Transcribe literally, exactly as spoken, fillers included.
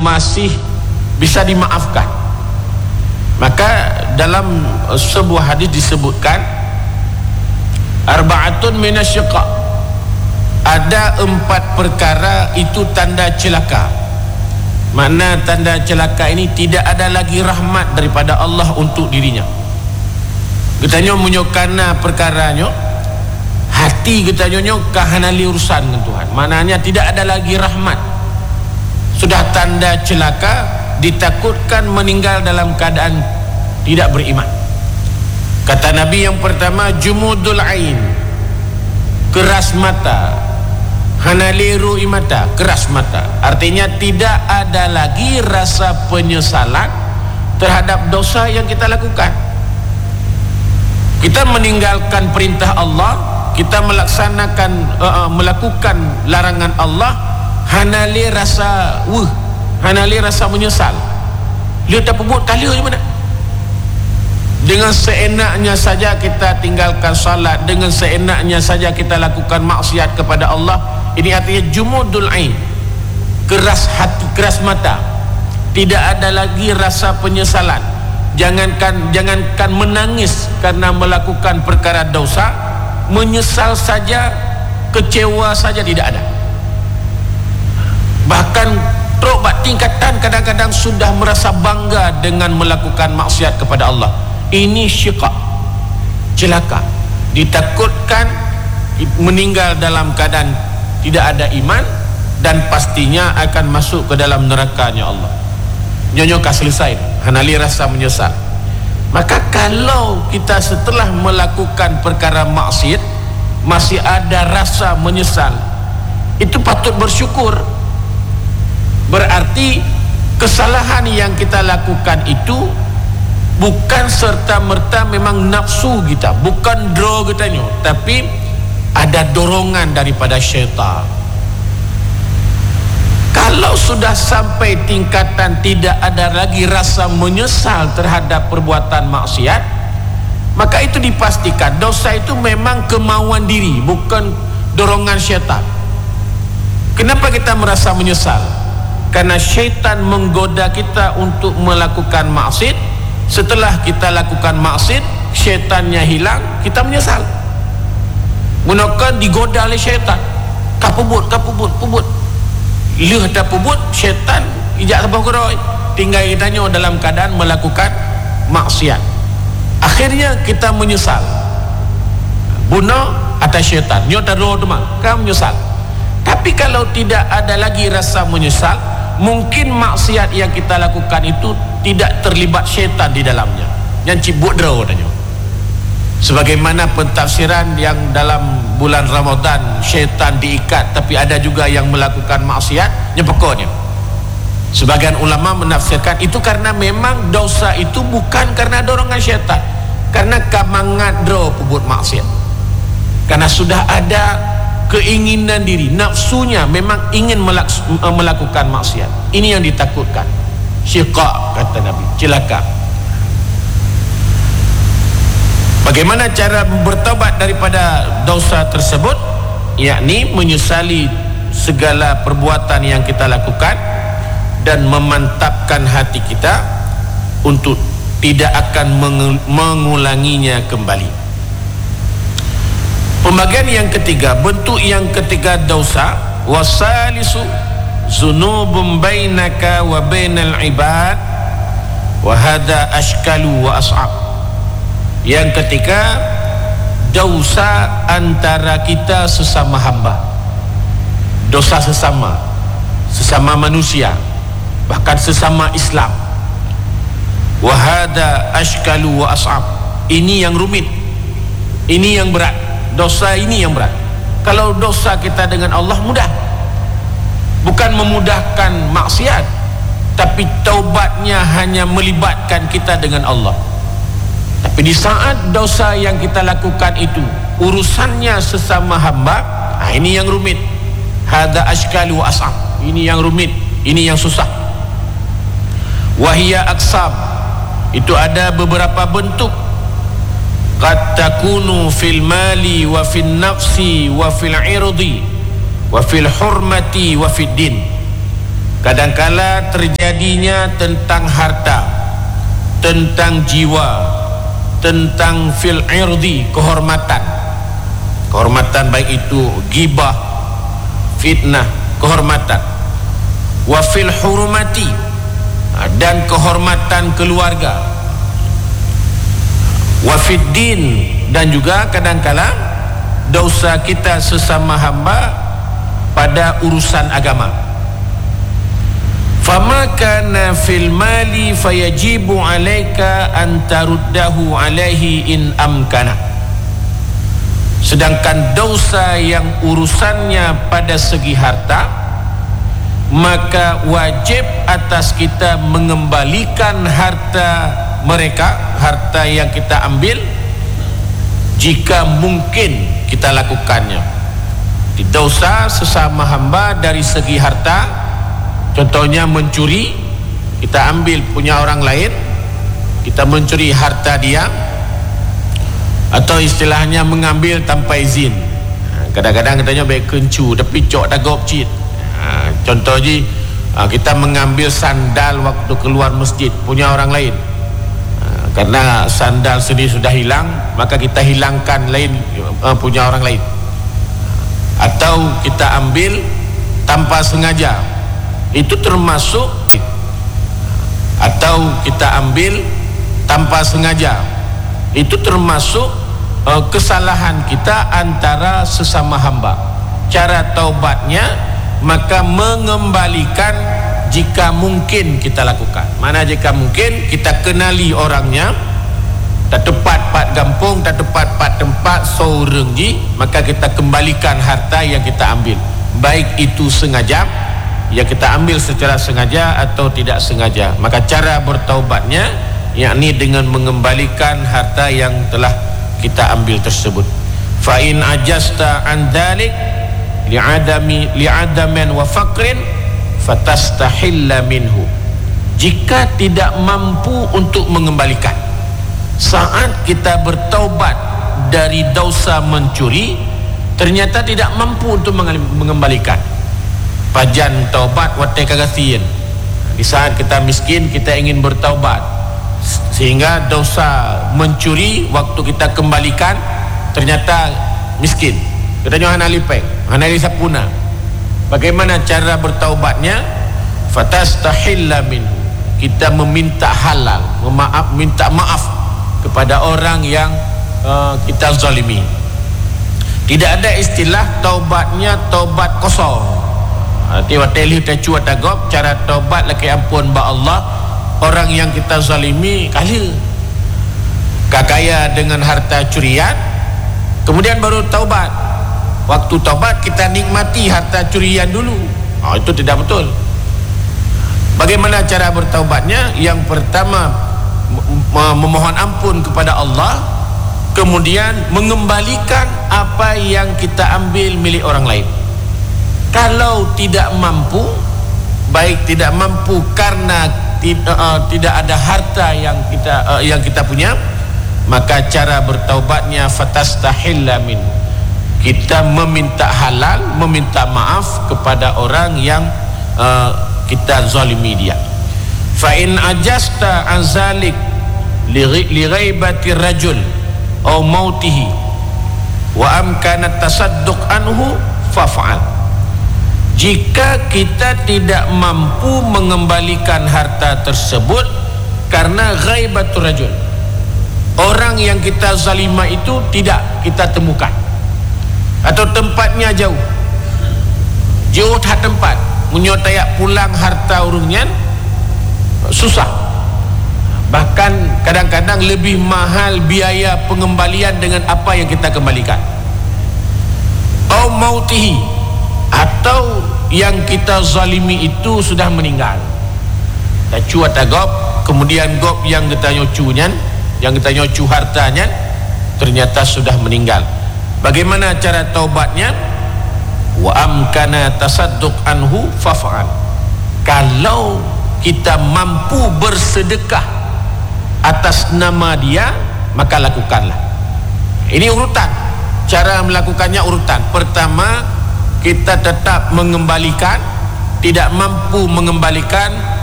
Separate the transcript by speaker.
Speaker 1: masih bisa dimaafkan. Maka dalam sebuah hadis disebutkan arba'atun minasyiqa, ada empat perkara itu tanda celaka. Makna tanda celaka ini tidak ada lagi rahmat daripada Allah untuk dirinya. Katanya menyokana perkaranya hati, katanya kahanali urusan dengan Tuhan. Maknanya tidak ada lagi rahmat. Sudah tanda celaka, ditakutkan meninggal dalam keadaan tidak beriman. Kata Nabi yang pertama, jumudul ain, keras mata. Hanaliru imata, keras mata. Artinya tidak ada lagi rasa penyesalan terhadap dosa yang kita lakukan. Kita meninggalkan perintah Allah, kita melaksanakan uh, uh, melakukan larangan Allah, hanali rasa wuh, hanali rasa menyesal. Dia tak buat tali je mana. Dengan seenaknya saja kita tinggalkan salat, dengan seenaknya saja kita lakukan maksiat kepada Allah. Ini artinya jumudul ain, keras hati, keras mata. Tidak ada lagi rasa penyesalan. Jangankan jangankan menangis karena melakukan perkara dosa, menyesal saja, kecewa saja tidak ada. Bahkan terobat tingkatan kadang-kadang sudah merasa bangga dengan melakukan maksiat kepada Allah. Ini syiqaq, celaka. Ditakutkan meninggal dalam keadaan tidak ada iman dan pastinya akan masuk ke dalam nerakanya Allah. Nyonyokah selesai, hanali rasa menyesal. Maka kalau kita setelah melakukan perkara maksiat masih ada rasa menyesal, itu patut bersyukur. Berarti kesalahan yang kita lakukan itu bukan serta-merta memang nafsu kita, bukan draw katanya, tapi ada dorongan daripada syaitan. Kalau sudah sampai tingkatan tidak ada lagi rasa menyesal terhadap perbuatan maksiat, maka itu dipastikan dosa itu memang kemauan diri, bukan dorongan syaitan. Kenapa kita merasa menyesal? Karena syaitan menggoda kita untuk melakukan maksiat. Setelah kita lakukan maksiat, syaitannya hilang, kita menyesal. Gunakan digoda oleh syaitan. Kapubut, kapubut, pubut. Lih dah pubut, syaitan ijak sabah geroi. Tinggal kitanya dalam keadaan melakukan maksiat. Akhirnya kita menyesal. Bunuh atas syaitan. Nyota roh tu mah, kamu menyesal. Tapi kalau tidak ada lagi rasa menyesal, mungkin maksiat yang kita lakukan itu tidak terlibat syaitan di dalamnya. Yang cibut draw tanya. Sebagaimana pentafsiran yang dalam bulan Ramadan syaitan diikat, tapi ada juga yang melakukan maksiat nyepekonya. Sebagian ulama menafsirkan itu karena memang dosa itu bukan karena dorongan syaitan, karena kamangat draw pebut maksiat. Karena sudah ada keinginan diri, nafsunya memang ingin melakukan maksiat. Ini yang ditakutkan. Syiqaq, kata Nabi, celaka. Bagaimana cara bertobat daripada dosa tersebut? Yakni menyesali segala perbuatan yang kita lakukan dan memantapkan hati kita untuk tidak akan mengulanginya kembali. Pembagian yang ketiga, bentuk yang ketiga dosa, wasalisu zunubun bainaka wa bainal ibad wa hadha ashkalu wa as'ab. Yang ketiga, dosa antara kita sesama hamba, dosa sesama sesama manusia, bahkan sesama Islam. Wa hadha ashkalu wa as'ab. Ini yang rumit, ini yang berat. Dosa ini yang berat. Kalau dosa kita dengan Allah mudah, bukan memudahkan maksiat, tapi taubatnya hanya melibatkan kita dengan Allah. Tapi di saat dosa yang kita lakukan itu urusannya sesama hamba, nah ini yang rumit. Hadza ashkalu wa as'ab. Ini yang rumit, ini yang susah. Wahia aqsam, itu ada beberapa bentuk. Qad takunu fil mali wa fil nafsi wa fil irdi wa fil hurmati wa fid din. kadangkala terjadinya tentang harta, tentang jiwa, tentang fil irdi, kehormatan. Kehormatan baik itu ghibah, fitnah, kehormatan. Wa fil hurmati, dan kehormatan keluarga. Wa fid din, dan juga kadangkala dosa kita sesama hamba pada urusan agama. Fama kana fil mali fayajibu alaika an taruddahu alaihi in amkana. Sedangkan dosa yang urusannya pada segi harta, maka wajib atas kita mengembalikan harta mereka, harta yang kita ambil, jika mungkin kita lakukannya. Di dosa sesama hamba dari segi harta, contohnya mencuri, kita ambil punya orang lain, kita mencuri harta dia, atau istilahnya mengambil tanpa izin. Kadang-kadang katanya baik kencu tapi cok dah gop cit. Contohnya kita mengambil sandal waktu keluar masjid punya orang lain, karena sandal sendiri sudah hilang, maka kita hilangkan lain punya orang lain. Atau kita ambil tanpa sengaja, itu termasuk. Atau kita ambil tanpa sengaja, itu termasuk uh, kesalahan kita antara sesama hamba. Cara taubatnya, maka mengembalikan jika mungkin kita lakukan. Mana jika mungkin kita kenali orangnya, tak tepat pat gampung, tak tepat pat tempat seorang ji, maka kita kembalikan harta yang kita ambil, baik itu sengaja, yang kita ambil secara sengaja atau tidak sengaja. Maka cara bertaubatnya yakni dengan mengembalikan harta yang telah kita ambil tersebut. Fa in ajasta an dzalik li'adami li'adamin wa faqrin fatastahilla minhu. Jika tidak mampu untuk mengembalikan, saat kita bertaubat dari dosa mencuri, ternyata tidak mampu untuk mengembalikan, pajan taubat watai kagasian. Di saat kita miskin, kita ingin bertaubat, sehingga dosa mencuri waktu kita kembalikan ternyata miskin, kita jangan alipek, hanali sapuna. Bagaimana cara bertaubatnya? Fatastahilla minhu, kita meminta halal, memaaf, minta maaf kepada orang yang uh, kita zalimi. Tidak ada istilah taubatnya taubat kosong. Arti wateli tacu atagop, cara taubat laki ampun ba Allah orang yang kita zalimi kali kakaya dengan harta curian, kemudian baru taubat. Waktu taubat kita nikmati harta curian dulu. Oh, itu tidak betul. Bagaimana cara bertaubatnya? Yang pertama, memohon ampun kepada Allah, kemudian mengembalikan apa yang kita ambil milik orang lain. Kalau tidak mampu, baik tidak mampu karena tidak, uh, tidak ada harta yang kita uh, yang kita punya, maka cara bertaubatnya fatastahilla min, kita meminta halal, meminta maaf kepada orang yang uh, kita zalimi dia. Fa in ajasta an zalik li ghaibati rajul aw mautihi wa amkana tasadduq anhu faf'al. Jika kita tidak mampu mengembalikan harta tersebut karena ghaibatur rajul, orang yang kita zalima itu tidak kita temukan, atau tempatnya jauh jauh tak tempat, menyotayak pulang harta urungnya susah, bahkan kadang-kadang lebih mahal biaya pengembalian dengan apa yang kita kembalikan. Au mautihi, atau yang kita zalimi itu sudah meninggal, tacu atau gop, kemudian gop yang kita nyocunya, yang kita nyocu hartanya ternyata sudah meninggal. Bagaimana cara taubatnya? Wa amkana tasadduq anhu faf'al. Kalau kita mampu bersedekah atas nama dia, maka lakukanlah. Ini urutan, cara melakukannya urutan. Pertama, kita tetap mengembalikan, tidak mampu mengembalikan